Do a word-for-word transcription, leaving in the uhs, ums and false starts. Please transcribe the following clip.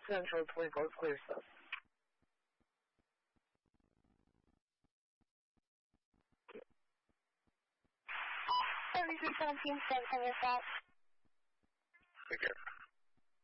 Central Twinkle clear stuff. seventy-three seventeen, seven seven yourself. Take care.